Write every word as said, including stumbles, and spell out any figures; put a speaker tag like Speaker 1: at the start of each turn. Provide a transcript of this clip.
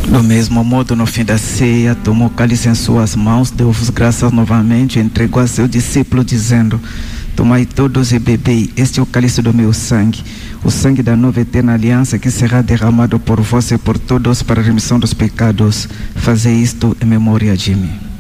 Speaker 1: Do mesmo modo, no fim da ceia, tomou o cálice em suas mãos, deu-vos graças novamente, entregou a seu discípulo, dizendo: tomai todos e bebei, este é o cálice do meu sangue, o sangue da nova eterna aliança, que será derramado por vós e por todos para a remissão dos pecados. Fazei isto em memória de mim.